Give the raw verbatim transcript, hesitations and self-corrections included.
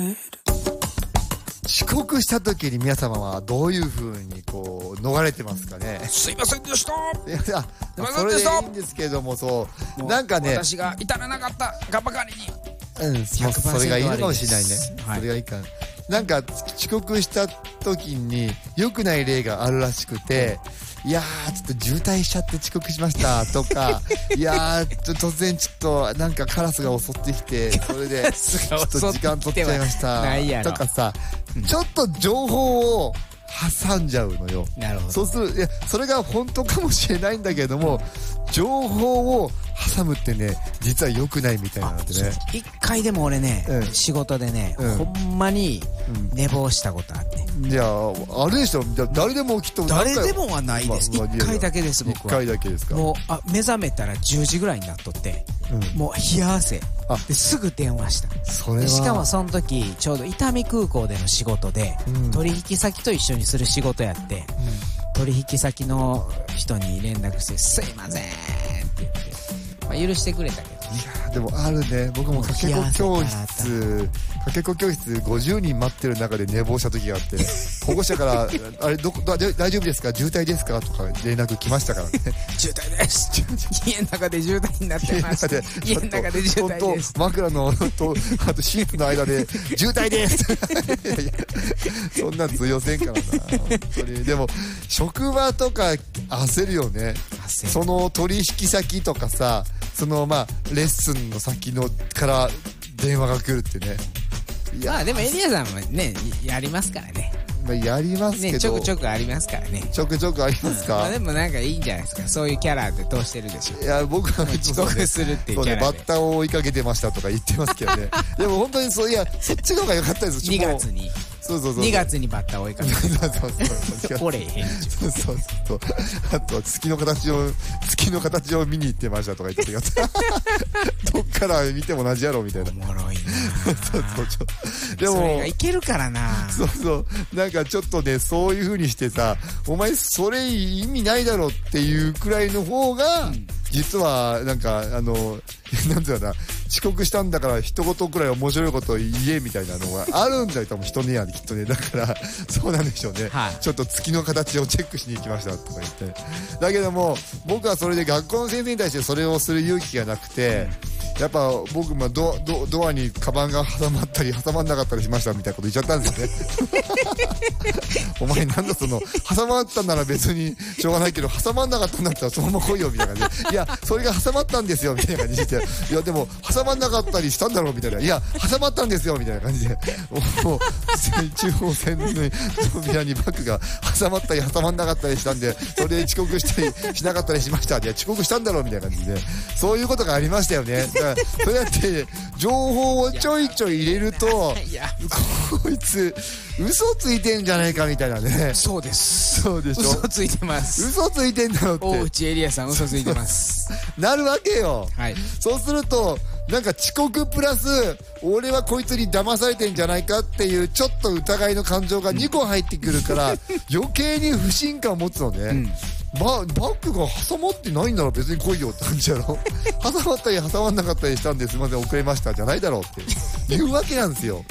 遅刻した時に皆様はどういう風にこう逃れてますかね。 すいませんでした。 いやいやそれでいいんですけども、そうなんかね、 私が至らなかったがばかりに、 うん、そそれがいいのかもしれないね、 はい、 それがいいかな。なんか遅刻した時に良くない例があるらしくて、いやーちょっと渋滞しちゃって遅刻しましたとかいやーちょ突然ちょっとなんかカラスが襲ってきてそれでちょっと時間取っちゃいましたとかさ、ちょっと情報を挟んじゃうのよ。 なるほど。 そうする、いやそれが本当かもしれないんだけども、情報を挟むってね実は良くないみたいなんでね。 一回でも俺ね、うん、仕事でね、うん、ほんまに寝坊したことあって、 うん、いやあるでしょ。誰でもきっと誰でもはないです。一、まあ、回だけです。僕は一回だけですか。 もうあ目覚めたらじゅうじぐらいになっとって、うん、もう冷や汗ですぐ電話した。 それはしかもその時ちょうど伊丹空港での仕事で、うん、取引先と一緒にする仕事やって、うん、取引先の人に連絡してすいませんって言って、まあ、許してくれたけどね。 いやでもあるね。僕もかけ子教室かけ子教室ごじゅうにん待ってる中で寝坊した時があって保護者からあれどこ大丈夫ですか、渋滞ですかとか連絡来ましたからね渋滞です家の中で渋滞になってます家の中で渋滞です。 枕のとあとシーツの間で渋滞ですいやいやそんなん通用せんからな本当に。でも職場とか焦るよね。その取引先とかさ、そのまあレッスンの先のから電話が来るってね。 いやまあでもエリアさんもねやりますからね。 まあやりますけど、 ね、ちょくちょくありますからね。 ちょくちょくありますか、 うんまあ、でもなんかいいんじゃないですか。そういうキャラで通してるでしょ。 いや僕は遅刻するっていうキャラで、 ね、バッタを追いかけてましたとか言ってますけどねでも本当にそう、いやそっちの方が良かったです。 にがつにそうそうそうにがつにバッター追いかけてそうそうそうおれへんそうそうそうあとは月の形を月の形を見に行ってましたとか言ってたどっから見ても同じやろみたいな。 おもろいなそうそうちょでもそれがいけるからな。 そうそうなんかちょっとねそういう風にしてさ、お前それ意味ないだろっていうくらいの方が、うん、実はなんかあのなんていうかな、遅刻したんだから一言くらい面白いことを言えみたいなのがあるんだよ多分人にはきっとね。だからそうなんでしょうね、はい、ちょっと月の形をチェックしに行きましたとか言って。だけども僕はそれで学校の先生に対してそれをする勇気がなくて、やっぱ僕も ド, ド, ドアにカバンが挟まったり挟まんなかったりしましたみたいなこと言っちゃったんですよねお前なんだその挟まったんなら別にしょうがないけど挟まんなかったんだったらそのまま来いよみたいな感じで、いやそれが挟まったんですよみたいな感じで、いやでも挟まんなかったりしたんだろうみたいな、いや挟まったんですよみたいな感じで、もう中央線の扉にバッグが挟まったり挟まんなかったりしたんで、それで遅刻したりしなかったりしました。いや遅刻したんだろうみたいな感じで、そういうことがありましたよね。だからそうやって情報をちょいちょい入れるとこいつ嘘ついてんじゃないかみたいなね。 そうです。 そうでしょ。 嘘ついてます。 嘘ついてんだろって。 大内エリアさん嘘ついてますなるわけよ、 はい、 そうするとなんか遅刻プラス俺はこいつに騙されてんじゃないかっていうちょっと疑いの感情がにこ入ってくるから、うん、余計に不信感を持つのね、うんバ, バッグが挟まってないんなら別に来いよって感じやろ挟まったり挟まんなかったりしたんですいません遅れましたじゃないだろうって言うわけなんですよ